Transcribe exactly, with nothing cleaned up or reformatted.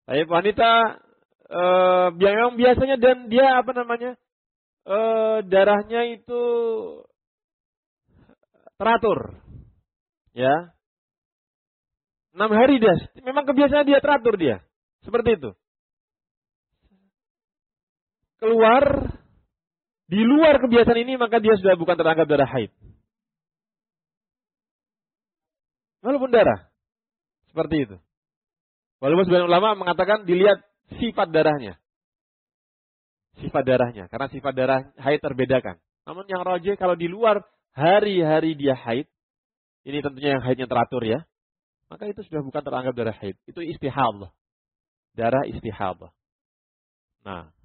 Tapi wanita eh, yang biasanya dan dia apa namanya eh, darahnya itu teratur, ya enam hari dia, memang kebiasaan dia teratur dia, seperti itu. Keluar di luar kebiasaan ini maka dia sudah bukan teranggap darah haid. Walaupun darah, seperti itu. Walaupun sebagian ulama mengatakan dilihat sifat darahnya. Sifat darahnya. Karena sifat darah haid terbedakan. Namun yang rajih kalau di luar hari-hari dia haid. Ini tentunya yang haidnya teratur ya. Maka itu sudah bukan teranggap darah haid. Itu istihadah. Darah istihadah. Nah.